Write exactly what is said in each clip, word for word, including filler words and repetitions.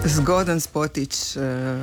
Zgodan spotić e,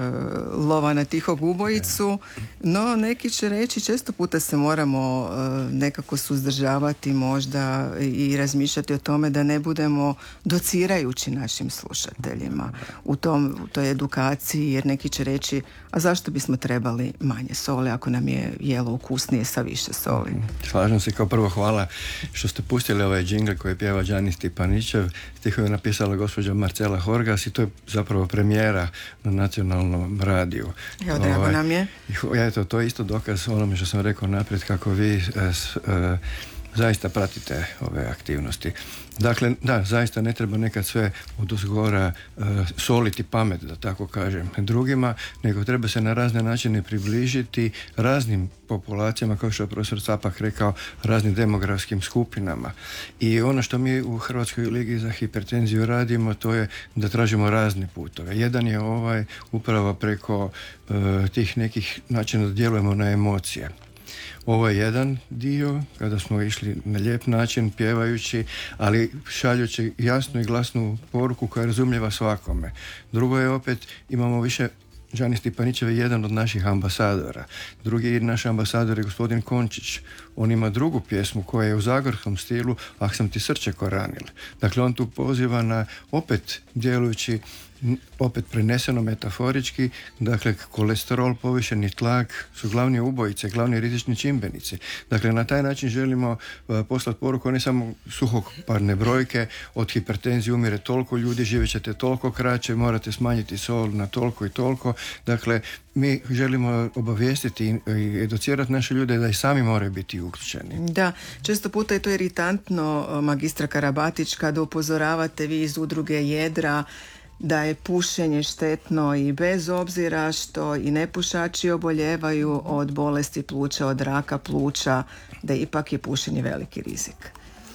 lova na tihog ubojicu, no neki će reći često puta se moramo e, nekako suzdržavati možda i razmišljati o tome da ne budemo docirajući našim slušateljima u, tom, u toj edukaciji, jer neki će reći a zašto bismo trebali manje soli ako nam je jelo ukusnije sa više soli. Slažem se, kao prvo hvala što ste pustili ovaj džingl koji pjeva Đani Stipanićev, stihove je napisala gospođa Marcela Horgas i to je zapravo premijera na nacionalnom radiju. Evo, drago ovaj, nam je. Eto, to je isto dokaz onome što sam rekao naprijed, kako vi eh, s, eh, zaista pratite ove aktivnosti. Dakle, da, zaista ne treba nekad sve odozgora uh, soliti pamet, da tako kažem, drugima, nego treba se na razne načine približiti raznim populacijama, kao što je profesor Capak rekao, raznim demografskim skupinama. I ono što mi u Hrvatskoj ligi za hipertenziju radimo, to je da tražimo razne putove. Jedan je ovaj upravo preko uh, tih nekih načina da djelujemo na emocije. Ovo je jedan dio, kada smo išli na lijep način, pjevajući, ali šaljući jasnu i glasnu poruku koja je razumljiva svakome. Drugo je opet, imamo više, Đani Stipanićev je jedan od naših ambasadora. Drugi naš ambasador je gospodin Končić. On ima drugu pjesmu koja je u zagorskom stilu, Ah sam ti srce koranil. Dakle, on tu poziva na, opet djelujući opet preneseno metaforički, dakle kolesterol, povišeni tlak su glavni ubojice, glavni rizični čimbenici. Dakle, na taj način želimo uh, poslati poruku, ne samo suhoparne brojke, od hipertenzije umire toliko ljudi, živjet ćete toliko kraće, morate smanjiti sol na toliko i toliko. Dakle, mi želimo obavijestiti i educirati naše ljude da i sami moraju biti uključeni. Da, često puta je to iritantno, magistra Karabatić, kada upozoravate vi iz udruge Jedra da je pušenje štetno i bez obzira što i nepušači oboljevaju od bolesti pluća, od raka pluća, da ipak je pušenje veliki rizik.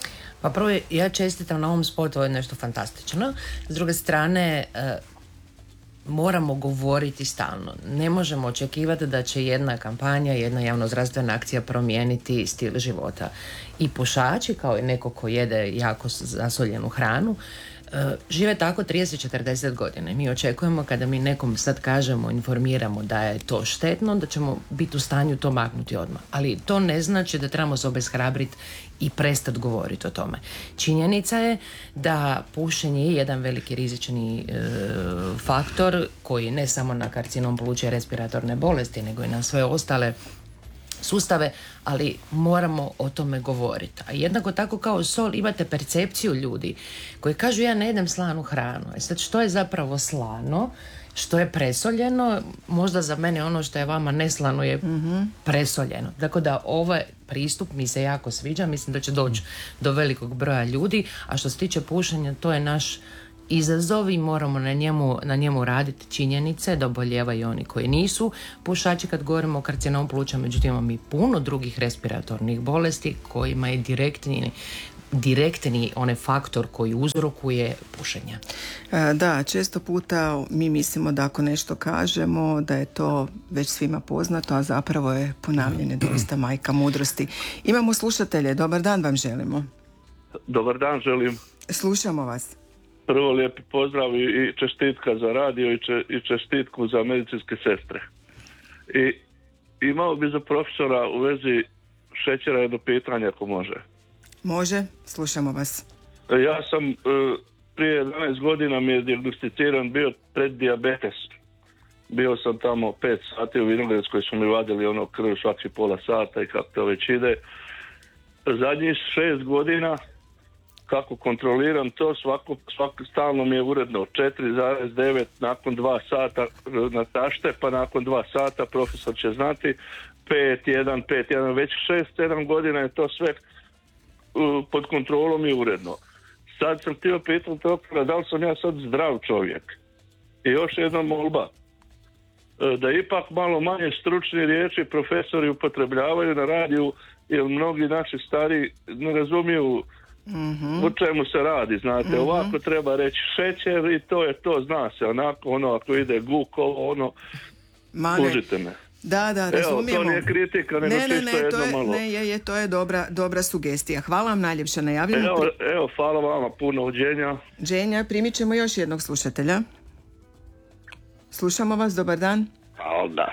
Pa prvo, ja čestitam na ovom spotu, ovo je nešto fantastično. S druge strane, e, moramo govoriti stalno. Ne možemo očekivati da će jedna kampanja, jedna javnozdravstvena akcija promijeniti stil života. I pušači, kao i neko ko jede jako zasoljenu hranu, žive tako trideset do četrdeset godina. Mi očekujemo kada mi nekom sad kažemo, informiramo da je to štetno, da ćemo biti u stanju to maknuti odmah. Ali to ne znači da trebamo se obeshrabriti i prestati govoriti o tome. Činjenica je da pušenje je jedan veliki rizični e, faktor koji ne samo na karcinom pluća i respiratorne bolesti, nego i na sve ostale sustave, ali moramo o tome govoriti. A jednako tako kao sol imate percepciju ljudi koji kažu ja ne jedem slanu hranu. E sad, što je zapravo slano, što je presoljeno, možda za mene ono što je vama neslano je mm-hmm. presoljeno. Tako da ovaj pristup mi se jako sviđa, mislim da će doći do velikog broja ljudi, a što se tiče pušenja, to je naš izazov i moramo na njemu, na njemu raditi. Činjenice da oboljevaju oni koji nisu pušači kad govorimo o karcinomu pluća, međutim imamo i puno drugih respiratornih bolesti kojima je direktni direktni onaj faktor koji uzrokuje pušenje. Da, često puta mi mislimo da ako nešto kažemo da je to već svima poznato, a zapravo je ponavljanje doista majka mudrosti. Imamo slušatelje, dobar dan vam želimo. Dobar dan želim. Slušamo vas. Prvo lijepi pozdrav i čestitka za radio i, če, i čestitku za medicinske sestre. I imao bi za profesora u vezi šećera jedno pitanje ako može. Može, slušamo vas. Ja sam prije jedanaest godina mi je dijagnosticiran bio preddijabetes. Bio sam tamo pet sati u Vinogradskoj, su mi vadili ono krv svaki pola sata i kako to već ide. Zadnjih šest godina kako kontroliram to, svako, svako stalno mi je uredno četiri zarez devet nakon dva sata na tašte, pa nakon dva sata profesor će znati pet jedan, pet jedan, već šest sedam godina je to sve uh, pod kontrolom i uredno. Sad sam htio pitati doktora da li sam ja sad zdrav čovjek. I još jedna molba, uh, da ipak malo manje stručne riječi profesori upotrebljavaju na radiju, jer mnogi naši stari ne razumiju mm-hmm. o čemu se radi, znate, mm-hmm. ovako treba reći šećer i to je to, zna se, onako, ono, ako ide gukovo, ono, kužite me. Da, da, razumijemo. Evo, to nije kritika, nego ne, ne, čisto ne, jedno to je, malo. Ne, je, je, to je dobra, dobra sugestija. Hvala vam najljepše na javljanju. Evo, evo, hvala vama, puno uđenja. Dženja, primit ćemo još jednog slušatelja. Slušamo vas, dobar dan. Da.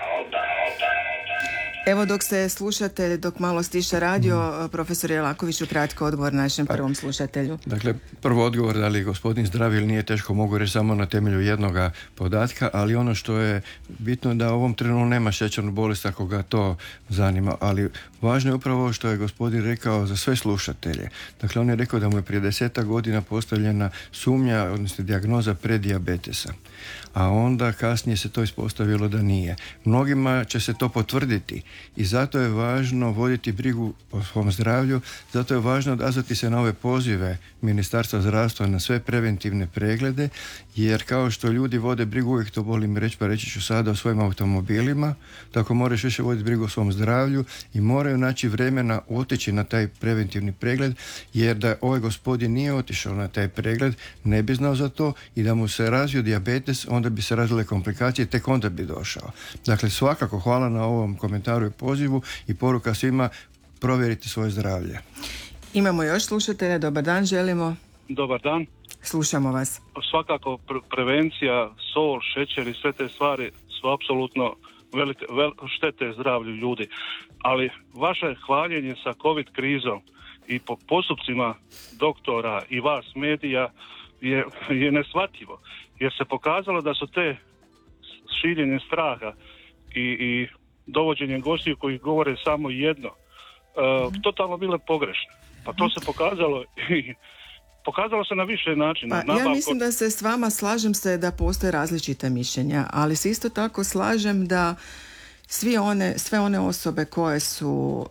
Evo dok se slušate, dok malo stiša radio, profesor Jelaković, ukratko odgovor našem prvom slušatelju. Dakle, prvo odgovor da li je gospodin zdrav ili nije, teško mogu reći samo na temelju jednoga podatka, ali ono što je bitno je da u ovom trenutku nema šećernu bolest ako ga to zanima, ali važno je upravo što je gospodin rekao za sve slušatelje. Dakle, on je rekao da mu je prije desetak godina postavljena sumnja, odnosno dijagnoza predijabetesa, a onda kasnije se to ispostavilo da nije. Mnogima će se to potvrditi i zato je važno voditi brigu o svom zdravlju, zato je važno odazvati se na ove pozive Ministarstva zdravstva na sve preventivne preglede, jer kao što ljudi vode brigu, uvijek to volim reći, pa reći ću sada, o svojim automobilima, tako moraš više voditi brigu o svom zdravlju i moraju naći vremena otići na taj preventivni pregled, jer da ovaj gospodin nije otišao na taj pregled, ne bi znao za to i da mu se razvio dijabetes, onda bi se razvile komplikacije, tek onda bi došao. Dakle, svakako hvala na ovom komentaru i pozivu i poruka svima, provjeriti svoje zdravlje. Imamo još slušatelja, dobar dan, želimo. Dobar dan. Slušamo vas. Svakako pre- prevencija, sol, šećer i sve te stvari su apsolutno velike, vel, štete zdravlju ljudi. Ali vaše hvaljenje sa COVID krizom i po postupcima doktora i vas medija je, je neshvatljivo. Jer se pokazalo da su te šiljenje straha i, i dovođenje gostiju koji govore samo jedno, uh, totalno bile pogrešne. Pa to se pokazalo i pokazalo se na više načina. Pa, ja mislim da se s vama slažem se da postoje različita mišljenja, ali se isto tako slažem da svi one, sve one osobe koje su,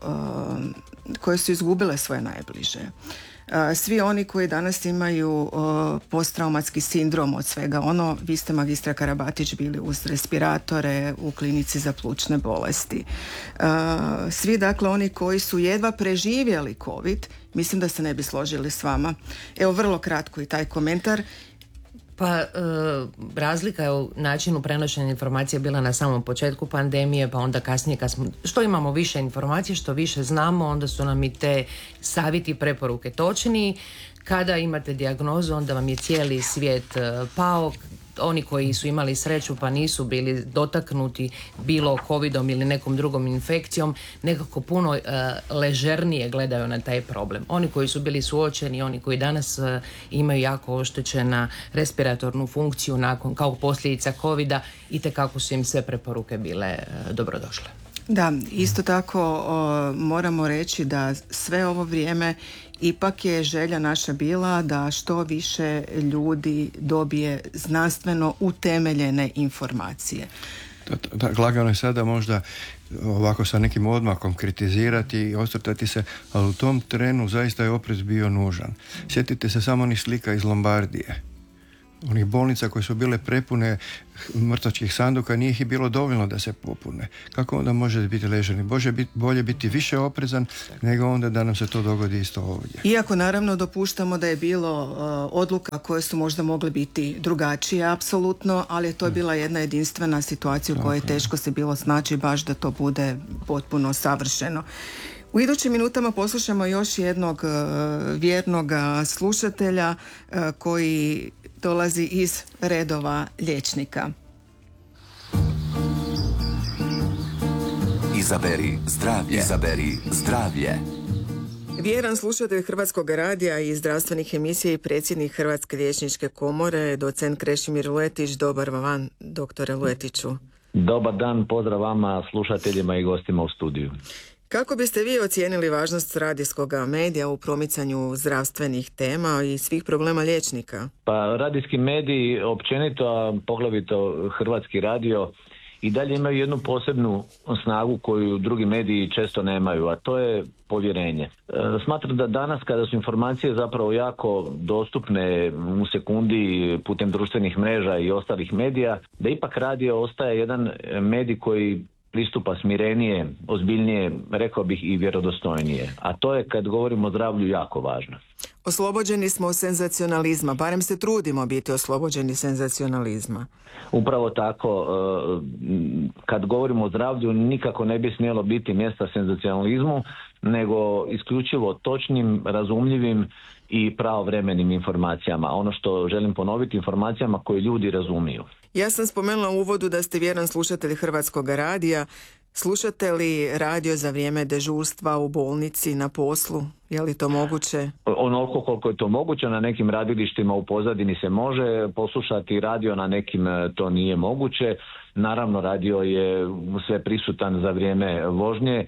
uh, koje su izgubile svoje najbliže, uh, svi oni koji danas imaju uh, posttraumatski sindrom od svega ono, vi ste magistra Karabatić bili uz respiratore u klinici za plućne bolesti. Uh, svi dakle oni koji su jedva preživjeli COVID, mislim da se ne bi složili s vama. Evo vrlo kratko i taj komentar. Pa e, razlika je u načinu prenošenja informacija bila na samom početku pandemije, pa onda kasnije kad smo, što imamo više informacije, što više znamo, onda su nam i te savjeti i preporuke točniji. Kada imate dijagnozu, onda vam je cijeli svijet e, pao. Oni koji su imali sreću pa nisu bili dotaknuti bilo covidom ili nekom drugom infekcijom, nekako puno uh, ležernije gledaju na taj problem. Oni koji su bili suočeni, oni koji danas uh, imaju jako oštećena respiratornu funkciju nakon, kao posljedica covida, itekako su im sve preporuke bile uh, dobrodošle. Da, isto tako o, moramo reći da sve ovo vrijeme ipak je želja naša bila da što više ljudi dobije znanstveno utemeljene informacije. Da, lagano je sada možda ovako sa nekim odmakom kritizirati i osvrtati se, ali u tom trenu zaista je oprez bio nužan. Sjetite se samo onih slika iz Lombardije, onih bolnica koje su bile prepune mrtvačkih sanduka, nije ih bilo dovoljno da se popune. Kako onda može biti ležani? Bože, bit, bolje biti više oprezan nego onda da nam se to dogodi isto ovdje. Iako naravno dopuštamo da je bilo uh, odluka koje su možda mogle biti drugačije, apsolutno, ali to je bila jedna jedinstvena situacija u kojoj je teško se bilo snaći baš da to bude potpuno savršeno. U idućim minutama poslušamo još jednog uh, vjernog slušatelja uh, koji dolazi iz redova liječnika. Izaberi zdravlje. Izaberi zdravlje. Vjeran slušatelj Hrvatskog radija i zdravstvenih emisija i predsjednik Hrvatske liječničke komore, docent Krešimir Luetić. Dobar vam, doktore Luetiću. Dobar dan, pozdrav vama, slušateljima i gostima u studiju. Kako biste vi ocijenili važnost radijskog medija u promicanju zdravstvenih tema i svih problema liječnika? Pa radijski mediji općenito, a poglavito Hrvatski radio, i dalje imaju jednu posebnu snagu koju drugi mediji često nemaju, a to je povjerenje. E, smatram da danas kada su informacije zapravo jako dostupne u sekundi putem društvenih mreža i ostalih medija, da ipak radio ostaje jedan medij koji pristupa smirenije, ozbiljnije, rekao bih i vjerodostojnije. A to je, kad govorimo o zdravlju, jako važno. Oslobođeni smo senzacionalizma, barem se trudimo biti oslobođeni senzacionalizma. Upravo tako, kad govorimo o zdravlju, nikako ne bi smjelo biti mjesta senzacionalizmu, nego isključivo točnim, razumljivim i pravovremenim informacijama. Ono što želim ponoviti, informacijama koje ljudi razumiju. Ja sam spomenula u uvodu da ste vjeran slušatelj Hrvatskog radija. Slušate li radio za vrijeme dežurstva u bolnici, na poslu? Je li to moguće? Onoliko koliko je to moguće, na nekim radilištima u pozadini se može poslušati radio, na nekim to nije moguće. Naravno, radio je sve prisutan za vrijeme vožnje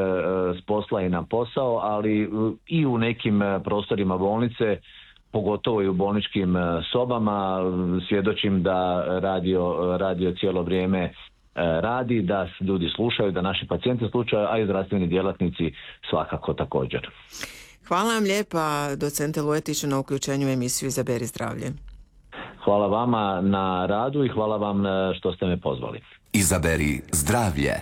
s posla i na posao, ali i u nekim prostorima bolnice, pogotovo i u bolničkim sobama, svjedočim da radio, radio cijelo vrijeme radi, da ljudi slušaju, da naši pacijenti slušaju, a i zdravstveni djelatnici svakako također. Hvala vam lijepa, docente Lujetiću, na uključenju u emisiju Izaberi zdravlje. Hvala vama na radu i hvala vam što ste me pozvali. Izaberi zdravlje.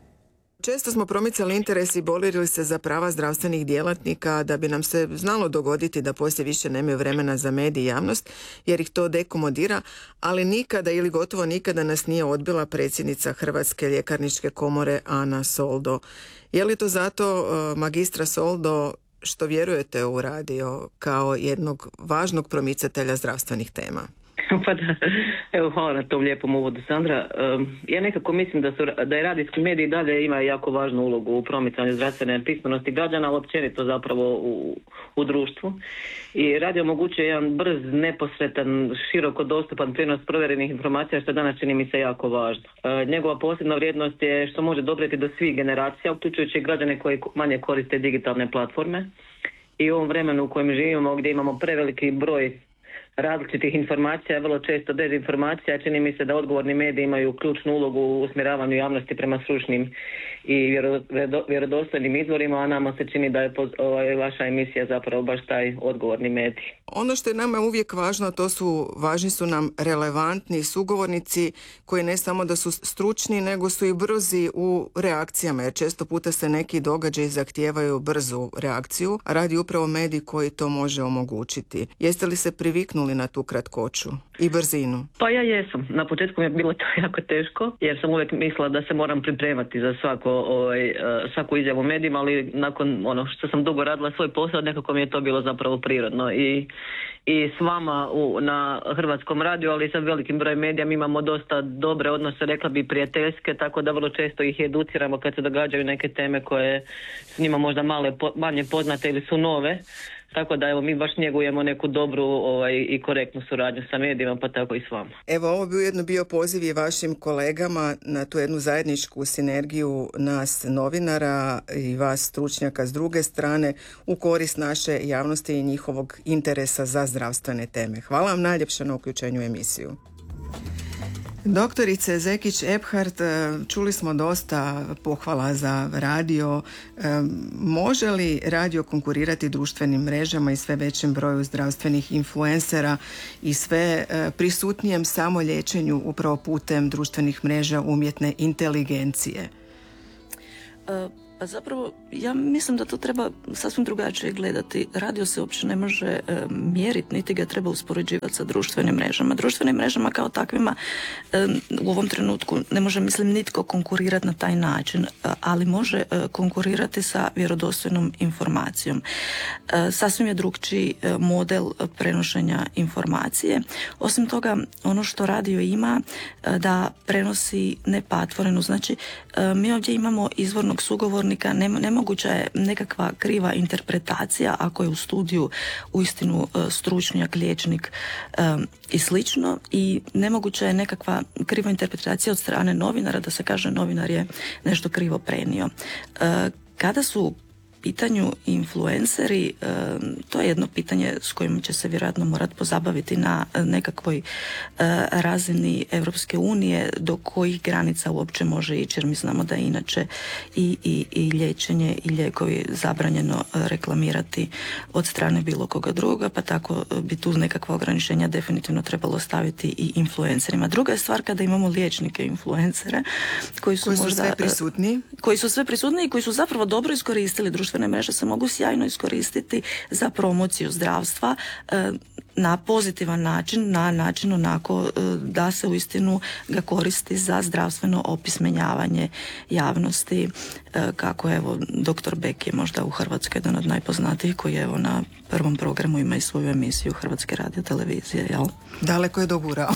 Često smo promicali interes i borili se za prava zdravstvenih djelatnika da bi nam se znalo dogoditi da poslije više nemaju vremena za medij i javnost jer ih to dekomodira, ali nikada ili gotovo nikada nas nije odbila predsjednica Hrvatske ljekarničke komore Ana Soldo. Je li to zato, magistra Soldo, što vjerujete u radio kao jednog važnog promicatelja zdravstvenih tema? Pa da, evo, hvala na tom lijepom uvodu, Sandra. Um, ja nekako mislim da, su, da je radijski medij dalje ima jako važnu ulogu u promicanju zdravstvene pismenosti građana, ali općenito zapravo u, u društvu. I radio omogućuje jedan brz, neposretan, široko dostupan prijenos provjerenih informacija, što danas čini mi se jako važno. Uh, njegova posebna vrijednost je što može doprijeti do svih generacija, uključujući građane koji manje koriste digitalne platforme. I u ovom vremenu u kojem živimo, gdje imamo preveliki broj različitih informacija, vrlo često dezinformacija, čini mi se da odgovorni mediji imaju ključnu ulogu u usmjeravanju javnosti prema stručnim i vjerodostojnim izvorima, a nama se čini da je ovaj, vaša emisija zapravo baš taj odgovorni medij. Ono što je nama uvijek važno, to su, važni su nam relevantni sugovornici koji ne samo da su stručni, nego su i brzi u reakcijama, jer često puta se neki događaji zahtijevaju brzu reakciju, a radi upravo medij koji to može omogućiti. Jeste li se priviknuli na tu kratkoću i brzinu? Pa ja jesam. Na početku mi je bilo to jako teško, jer sam uvijek mislila da se moram pripremati za svako, ovaj, svaku izjavu u medijima, ali nakon ono što sam dugo radila svoj posao, nekako mi je to bilo zapravo prirodno. I, i s vama u, na Hrvatskom radiju, ali sa velikim brojem medija mi imamo dosta dobre odnose, rekla bi prijateljske, tako da vrlo često ih educiramo kad se događaju neke teme koje s njima možda male, manje poznate ili su nove. Tako da evo mi baš njegujemo neku dobru ovaj, i korektnu suradnju sa medijima, pa tako i s vama. Evo, ovo bi ujedno bio poziv i vašim kolegama na tu jednu zajedničku sinergiju nas novinara i vas stručnjaka s druge strane u korist naše javnosti i njihovog interesa za zdravstvene teme. Hvala vam najljepše na uključenju u emisiju. Doktorice Zekić-Ephart, čuli smo dosta pohvala za radio. Može li radio konkurirati društvenim mrežama i sve većem broju zdravstvenih influencera i sve prisutnijem samoliječenju upravo putem društvenih mreža umjetne inteligencije? Uh. Pa zapravo, ja mislim da to treba sasvim drugačije gledati. Radio se uopće ne može e, mjeriti, niti ga treba uspoređivati sa društvenim mrežama. Društvenim mrežama kao takvima e, u ovom trenutku ne može, mislim, nitko konkurirati na taj način, ali može e, konkurirati sa vjerodostojnom informacijom. E, sasvim je drukčiji model prenošenja informacije. Osim toga, ono što radio ima e, da prenosi nepatvorenu. Znači, e, mi ovdje imamo izvornog sugovornika. Nemoguća je nekakva kriva interpretacija ako je u studiju uistinu stručnjak, liječnik um, i slično, i nemoguća je nekakva kriva interpretacija od strane novinara da se kaže novinar je nešto krivo prenio. Uh, kada su pitanju influenceri, to je jedno pitanje s kojim će se vjerojatno morati pozabaviti na nekakvoj razini Europske unije, do kojih granica uopće može ići, jer mi znamo da je inače i, i, i liječenje i lijekovi zabranjeno reklamirati od strane bilo koga druga, pa tako bi tu nekakva ograničenja definitivno trebalo staviti i influencerima. Druga je stvar kada imamo liječnike influencere koji su, koji su možda, sve prisutni koji su sve prisutni i koji su zapravo dobro iskoristili društvene društvene mreže se mogu sjajno iskoristiti za promociju zdravstva e, na pozitivan način, na način onako e, da se uistinu ga koristi za zdravstveno opismenjavanje javnosti, e, kako evo doktor Bek je možda u Hrvatskoj jedan od najpoznatijih, koji evo na prvom programu ima i svoju emisiju Hrvatske radiotelevizije, jel? Daleko je dogurao.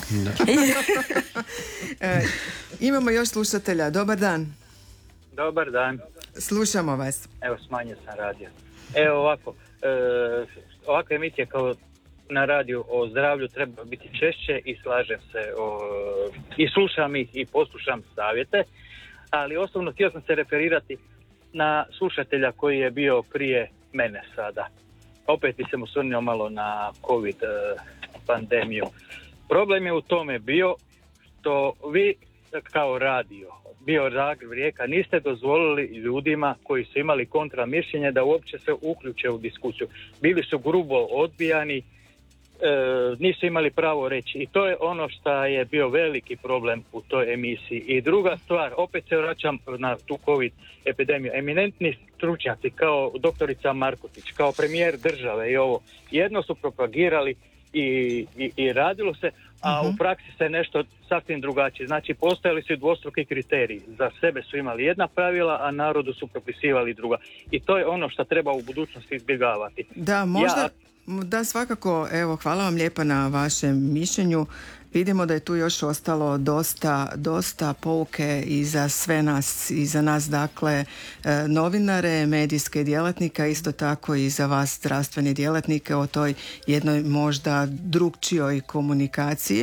e, imamo još slušatelja. Dobar dan. Dobar dan. Slušamo vas. Evo, smanjio sam radio. Evo ovako, e, ovakve emisije kao na radiju o zdravlju treba biti češće i slažem se o, i slušam ih i poslušam savjete, ali osobno htio sam se referirati na slušatelja koji je bio prije mene sada. Opet bi se mu osvrnuo malo na COVID e, pandemiju. Problem je u tome bio što vi kao radio, bio Zagreb, Rijeka, niste dozvolili ljudima koji su imali kontra mišljenje da uopće se uključe u diskusiju. Bili su grubo odbijani, e, nisu imali pravo reći i to je ono što je bio veliki problem u toj emisiji. I druga stvar, opet se vraćam na tu COVID epidemiju. Eminentni stručnjaci kao doktorica Markotić, kao premijer države i ovo, jedno su propagirali i, i, i radilo se, a uh-huh. u praksi se nešto sasvim drugačije. Znači, postojali su dvostruki kriteriji. Za sebe su imali jedna pravila, a narodu su propisivali druga. I to je ono što treba u budućnosti izbjegavati. Da, možda, ja, da svakako, evo, hvala vam lijepa na vašem mišljenju. Vidimo da je tu još ostalo dosta, dosta pouke i za sve nas, i za nas, dakle, novinare, medijske djelatnika, isto tako i za vas zdravstvene djelatnike o toj jednoj možda drugčijoj komunikaciji. E,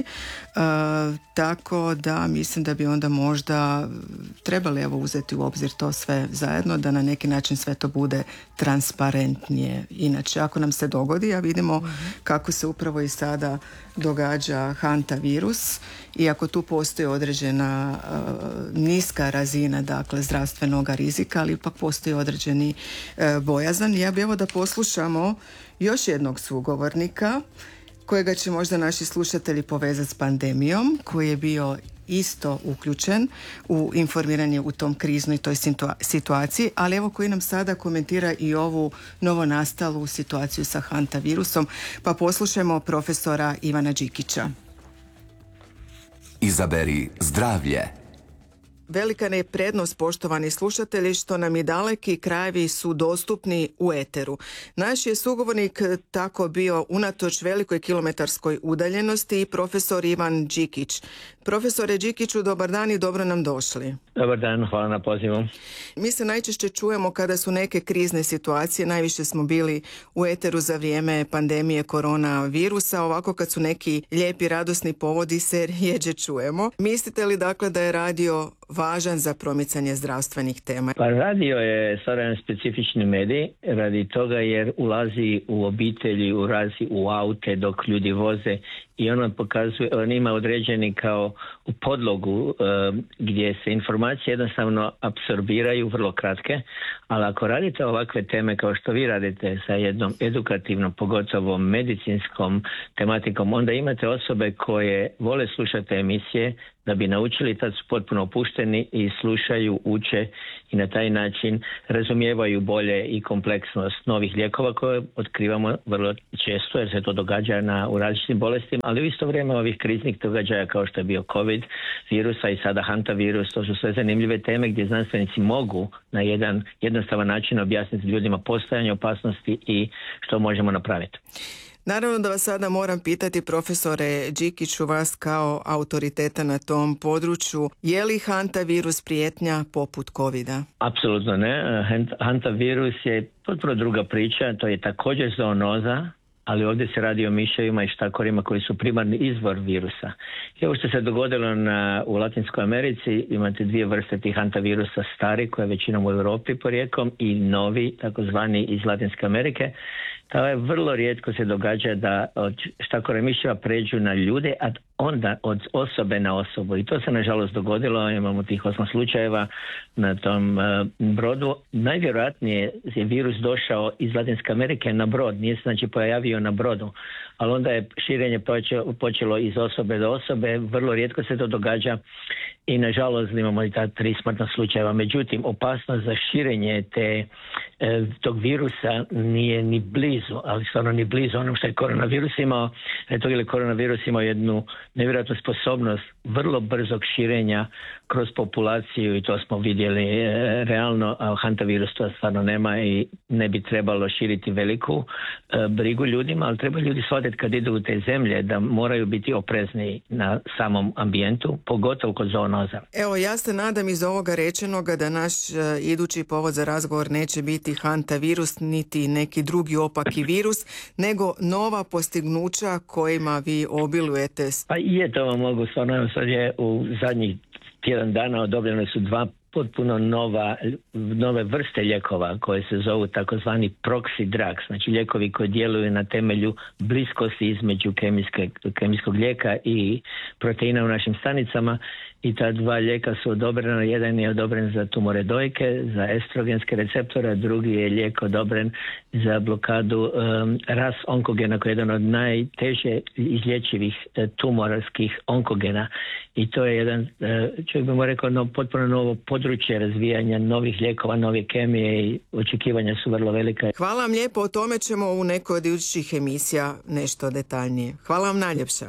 tako da mislim da bi onda možda trebali evo uzeti u obzir to sve zajedno, da na neki način sve to bude transparentnije. Inače, ako nam se dogodi, a vidimo kako se upravo i sada događa hantavirus, iako tu postoji određena uh, niska razina, dakle, zdravstvenog rizika, ali ipak postoji određeni uh, bojazan. Ja bih evo da poslušamo još jednog sugovornika kojega će možda naši slušatelji povezati s pandemijom, koji je bio isto uključen u informiranje u tom kriznoj toj situaciji, ali evo koji nam sada komentira i ovu novonastalu situaciju sa hantavirusom, pa poslušajmo profesora Ivana Đikića. Izaberi zdravlje. Velika je prednost, poštovani slušatelji, što nam i daleki krajevi su dostupni u eteru. Naš je sugovornik tako bio unatoč velikoj kilometarskoj udaljenosti i profesor Ivan Đikić. Profesore Đikiću, dobar dan i dobro nam došli. Dobar dan, hvala na pozivu. Mi se najčešće čujemo kada su neke krizne situacije, najviše smo bili u eteru za vrijeme pandemije koronavirusa, ovako kad su neki lijepi radosni povodi se rjeđe čujemo. Mislite li dakle da je radio važan za promicanje zdravstvenih tema? Pa radio je stvarno jedan specifični medij radi toga jer ulazi u obitelji, ulazi u aute dok ljudi voze i on pokazuje, on ima određeni kao u podlogu e, gdje se informacije jednostavno apsorbiraju vrlo kratke, ali ako radite ovakve teme kao što vi radite sa jednom edukativnom, pogotovo medicinskom tematikom, onda imate osobe koje vole slušati emisije da bi naučili, tad su potpuno opušteni i slušaju, uče i na taj način razumijevaju bolje i kompleksnost novih lijekova koje otkrivamo vrlo često jer se to događa na, u različitim bolestima, ali u isto vrijeme ovih kriznih događaja kao što je bio COVID virusa i sada hantavirus, to su sve zanimljive teme gdje znanstvenici mogu na jedan jednostavan način objasniti ljudima postojanje opasnosti i što možemo napraviti. Naravno da vas sada moram pitati, profesore Đikiću, vas kao autoriteta na tom području, je li hantavirus prijetnja poput covida? Apsolutno ne. Hantavirus je potpuno druga priča, to je također zoonoza, ali ovdje se radi o miševima i štakorima koji su primarni izvor virusa. I ovo što se dogodilo na, u Latinskoj Americi, imate dvije vrste tih hantavirusa, stari, koje je većinom u Europi porijeklom, i novi, takozvani iz Latinske Amerike. To je vrlo rijetko se događa da od štakora miševa pređu na ljude, a onda od osobe na osobu. I to se nažalost dogodilo, imamo tih osam slučajeva na tom uh, brodu. Najvjerojatnije je virus došao iz Latinske Amerike na brod, nije se znači pojavio na brodu, ali onda je širenje počelo, počelo iz osobe do osobe, vrlo rijetko se to događa i nažalost imamo i ta tri smrtna slučajeva. Međutim, opasnost za širenje te, e, tog virusa nije ni blizu, ali stvarno ni blizu onom što je koronavirus imao. Tog je koronavirus imao jednu nevjerojatnu sposobnost vrlo brzog širenja kroz populaciju i to smo vidjeli e, realno, a hantavirus to stvarno nema i ne bi trebalo širiti veliku e, brigu ljudima, ali treba ljudi shvatiti kad idu u te zemlje da moraju biti oprezni na samom ambijentu, pogotovo kod zoonoza. Evo, ja se nadam iz ovoga rečenoga da naš e, idući povod za razgovor neće biti hantavirus niti neki drugi opaki virus, nego nova postignuća kojima vi obilujete. Pa je, to vam mogu stvarno, sad je u zadnjih tjedan dana odobrene su dva potpuno nova, nove vrste lijekova koje se zovu takozvani proxy drugs, znači lijekovi koji djeluju na temelju bliskosti između kemijske, kemijskog lijeka i proteina u našim stanicama i ta dva lijeka su odobrena. Jedan je odobren za tumore dojke, za estrogenske receptore, a drugi je lijek odobren za blokadu um, ras onkogena koji je jedan od najteže izlječivih uh, tumorskih onkogena i to je jedan, uh, čovjek bi mu rekao, no, potpuno novo područje razvijanja novih lijekova, nove kemije i očekivanja su vrlo velika. Hvala vam lijepo, o tome ćemo u nekoj od idućih emisija nešto detaljnije. Hvala vam najljepša.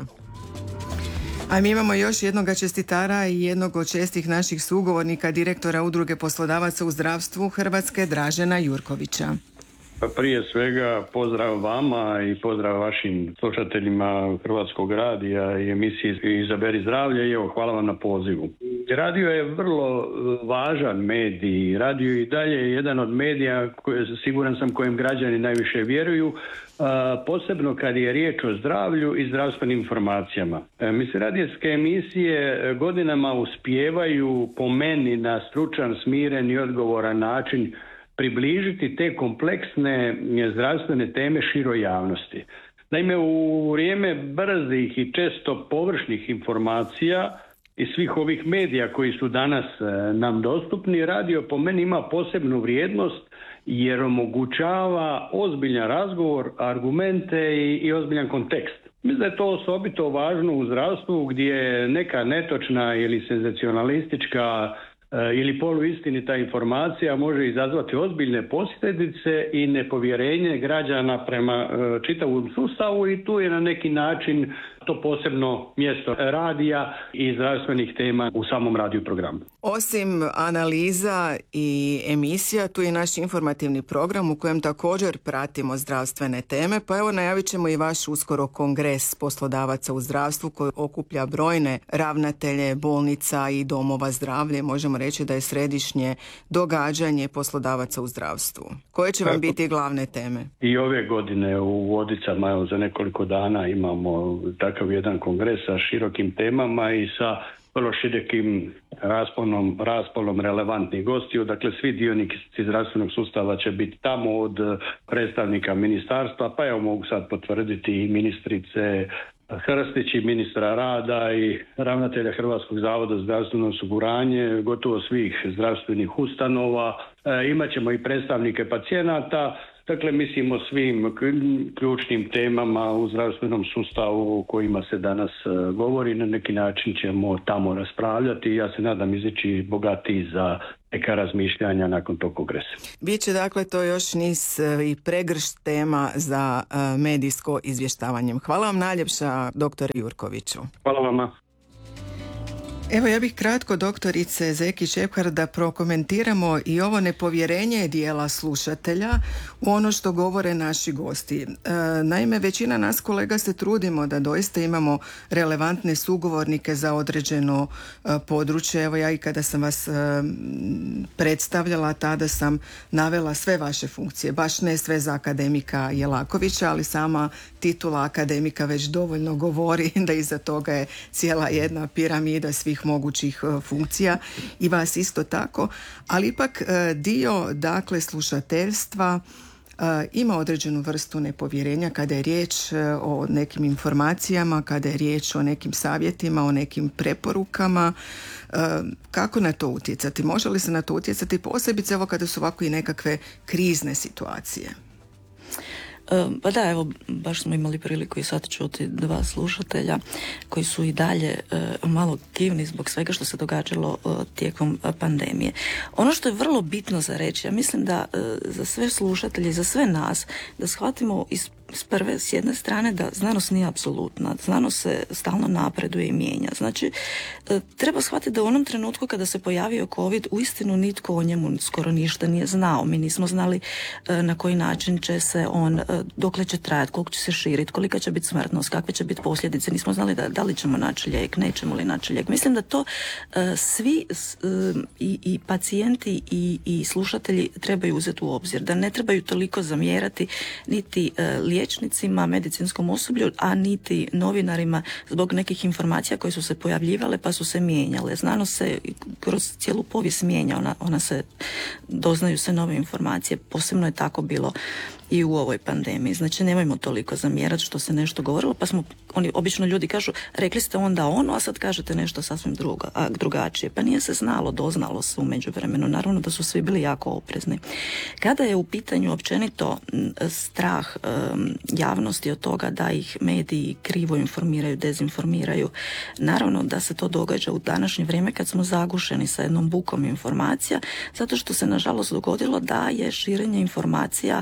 A mi imamo još jednog čestitara i jednog od čestih naših sugovornika, direktora Udruge poslodavaca u zdravstvu Hrvatske, Dražena Jurkovića. Pa prije svega pozdrav vama i pozdrav vašim slušateljima Hrvatskog radija i emisiji Izaberi zdravlje i evo, hvala vam na pozivu. Radio je vrlo važan medij, radio i dalje je jedan od medija koje, siguran sam, kojem građani najviše vjeruju, a, posebno kad je riječ o zdravlju i zdravstvenim informacijama. E, mislim, radijske emisije godinama uspijevaju po meni na stručan, smiren i odgovoran način približiti te kompleksne zdravstvene teme široj javnosti. Naime, u vrijeme brzih i često površnih informacija i svih ovih medija koji su danas nam dostupni, radio po meni ima posebnu vrijednost jer omogućava ozbiljan razgovor, argumente i, i ozbiljan kontekst. Mislim da je to osobito važno u zdravstvu gdje neka netočna ili senzacionalistička ili poluistinita informacija može izazvati ozbiljne posljedice i nepovjerenje građana prema čitavom sustavu i tu je na neki način to posebno mjesto radija i zdravstvenih tema u samom radiju programu. Osim analiza i emisija, tu je naš informativni program u kojem također pratimo zdravstvene teme, pa evo najavit ćemo i vaš uskoro kongres poslodavaca u zdravstvu koji okuplja brojne ravnatelje bolnica i domova zdravlja. Možemo reći da je središnje događanje poslodavaca u zdravstvu. Koje će vam biti glavne teme? I ove godine u Vodicama, evo, za nekoliko dana imamo takav jedan kongres sa širokim temama i sa vrlo širokim raspolom, raspolom relevantnih gostiju. Dakle, svi dionici zdravstvenog sustava će biti tamo, od predstavnika ministarstva, pa evo mogu sad potvrditi i ministrice Hrstić i ministra rada i ravnatelja Hrvatskog zavoda za zdravstveno osiguranje, gotovo svih zdravstvenih ustanova. E, imat ćemo i predstavnike pacijenata. Dakle, mislimo o svim ključnim temama u zdravstvenom sustavu o kojima se danas govori. Na neki način ćemo tamo raspravljati i ja se nadam izići bogatiji za neka razmišljanja nakon tog kongresa. Biće dakle to još niz i pregršt tema za medijsko izvještavanje. Hvala vam najljepša, doktore Jurkoviću. Hvala vama. Evo, ja bih kratko, doktorice Zekić Ephard, da prokomentiramo i ovo nepovjerenje dijela slušatelja u ono što govore naši gosti. E, naime, većina nas kolega se trudimo da doista imamo relevantne sugovornike za određeno e, područje. Evo, ja i kada sam vas e, predstavljala, tada sam navela sve vaše funkcije, baš ne sve za akademika Jelakovića, ali sama titula akademika već dovoljno govori da iza toga je cijela jedna piramida svih mogućih funkcija i vas isto tako, ali ipak dio dakle slušateljstva ima određenu vrstu nepovjerenja kada je riječ o nekim informacijama, kada je riječ o nekim savjetima, o nekim preporukama. Kako na to utjecati? Može li se na to utjecati posebice evo kada su ovako i nekakve krizne situacije? Pa da, evo, baš smo imali priliku i sad čuti dva slušatelja koji su i dalje uh, malo kivni zbog svega što se događalo uh, tijekom uh, pandemije. Ono što je vrlo bitno za reći, ja mislim da uh, za sve slušatelje i za sve nas, da shvatimo iz s prve, s jedne strane da znanost nije apsolutna, znanost se stalno napreduje i mijenja. Znači, e, treba shvatiti da u onom trenutku kada se pojavio COVID, uistinu nitko o njemu skoro ništa nije znao. Mi nismo znali e, na koji način će se on, e, dokle će trajati, koliko će se širiti, kolika će biti smrtnost, kakve će biti posljedice. Nismo znali da, da li ćemo naći lijek, nećemo li naći lijek. Mislim da to e, svi e, i, i pacijenti i, i slušatelji trebaju uzeti u obzir. Da ne trebaju toliko zamjerati niti e, liječnicima, medicinskom osoblju, a niti novinarima zbog nekih informacija koje su se pojavljivale pa su se mijenjale. Znanost se kroz cijelu povijest mijenja, ona, ona se, doznaju se nove informacije, posebno je tako bilo i u ovoj pandemiji. Znači, nemojmo toliko zamjerati što se nešto govorilo, pa smo, oni, obično ljudi kažu, rekli ste onda ono, a sad kažete nešto sasvim druga, a, drugačije. Pa nije se znalo, doznalo se u međuvremenu. Naravno da su svi bili jako oprezni. Kada je u pitanju općenito strah um, javnosti od toga da ih mediji krivo informiraju, dezinformiraju, naravno da se to događa u današnje vrijeme kad smo zagušeni sa jednom bukom informacija, zato što se nažalost dogodilo da je širenje informacija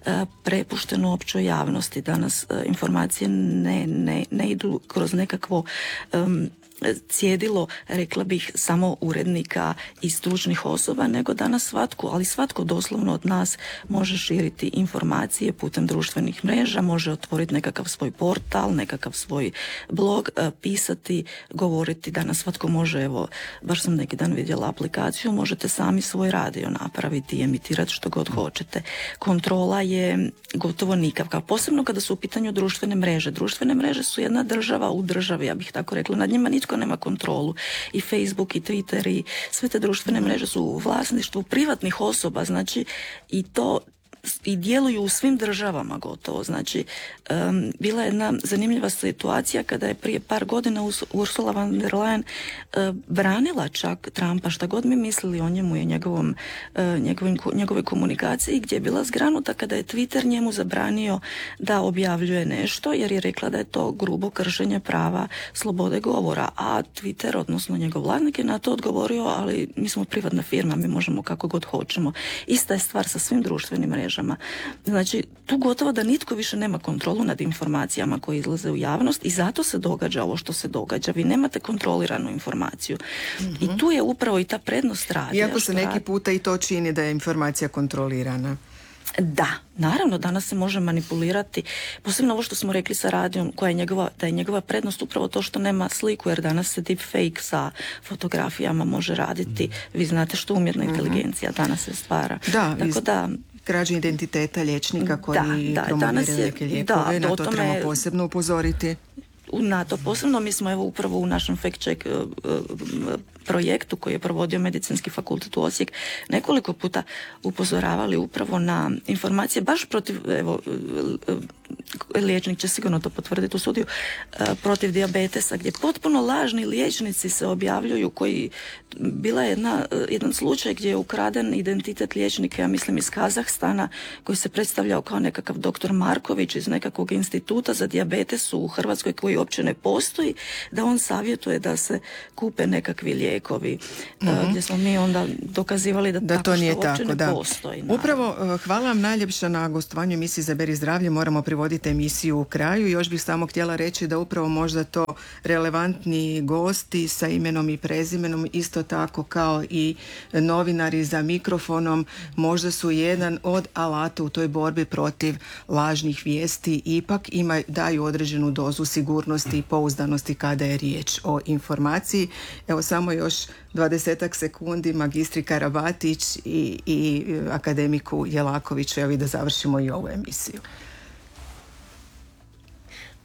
prepušteno općoj javnosti. Danas uh, informacije ne, ne, ne idu kroz nekakvo um, cijedilo, rekla bih, samo urednika i stručnih osoba, nego danas svatko, ali svatko doslovno od nas može širiti informacije putem društvenih mreža, može otvoriti nekakav svoj portal, nekakav svoj blog, pisati, govoriti. Danas svatko može, evo, baš sam neki dan vidjela aplikaciju, možete sami svoj radio napraviti i emitirati što god hoćete. Kontrola je gotovo nikakva, posebno kada su u pitanju društvene mreže. Društvene mreže su jedna država u državi, ja bih tako rekla, nad njima nitko nema kontrolu. I Facebook i Twitter i sve te društvene mreže su u vlasništvu privatnih osoba, znači i to i djeluju u svim državama gotovo. Znači, um, bila je jedna zanimljiva situacija kada je prije par godina Ursula von der Leyen uh, branila čak Trumpa, šta god mi mislili o njemu i njegovom, uh, njegovim, njegove komunikaciji, gdje je bila zgranuta kada je Twitter njemu zabranio da objavljuje nešto, jer je rekla da je to grubo kršenje prava slobode govora, a Twitter, odnosno njegov vlasnik, je na to odgovorio, ali mi smo privatna firma, mi možemo kako god hoćemo. Ista je stvar sa svim društvenim mrežama. Znači, tu gotovo da nitko više nema kontrolu nad informacijama koje izlaze u javnost i zato se događa ovo što se događa. Vi nemate kontroliranu informaciju. Mm-hmm. I tu je upravo i ta prednost radija. Iako se neki puta i to čini da je informacija kontrolirana. Da, naravno, danas se može manipulirati, posebno ovo što smo rekli sa radijom, koja je njegova, da je njegova prednost upravo to što nema sliku, jer danas se deepfake sa fotografijama može raditi. Vi znate što umjetna inteligencija danas se stvara. Da, tako iz... da krađe identiteta liječnika koji da, da, promoviraju neke lijekove, na to tome trebamo posebno upozoriti. Na to posebno mi smo evo upravo u našem fact check uh, uh, projektu koji je provodio Medicinski fakultet u Osijek nekoliko puta upozoravali upravo na informacije baš protiv, evo, uh, liječnik će sigurno to potvrditi u studiju, uh, protiv dijabetesa, gdje potpuno lažni liječnici se objavljuju, koji bila je jedna, uh, jedan slučaj gdje je ukraden identitet liječnika, ja mislim iz Kazahstana, koji se predstavljao kao nekakav doktor Marković iz nekakvog instituta za dijabetes u Hrvatskoj koji uopće ne postoji, da on savjetuje da se kupe nekakvi lijekovi, mm-hmm. gdje smo mi onda dokazivali da, da tako to nije što uopće tako, ne da. postoji. Naravno. Upravo, hvala vam najljepša na gostovanju emisiji Izaberi zdravlje. Moramo privoditi emisiju u kraju. Još bih samo htjela reći da upravo možda to relevantni gosti sa imenom i prezimenom, isto tako kao i novinari za mikrofonom, možda su jedan od alata u toj borbi protiv lažnih vijesti. Ipak ima, daju određenu dozu sigurnosti i pouzdanosti kada je riječ o informaciji. Evo samo još dvadesetak sekundi magistri Karabatić i, i akademiku Jelakoviću, evo i da završimo i ovu emisiju.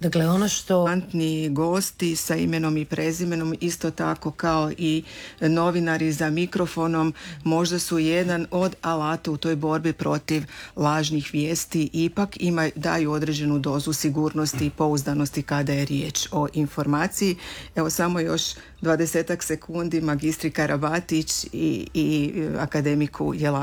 Dakle, ono što... Antni gosti sa imenom i prezimenom, isto tako kao i novinari za mikrofonom, možda su jedan od alata u toj borbi protiv lažnih vijesti, ipak ima, daju određenu dozu sigurnosti i pouzdanosti kada je riječ o informaciji. Evo samo još dvadesetak sekundi magistri Karabatić i, i akademiku Jelačiću.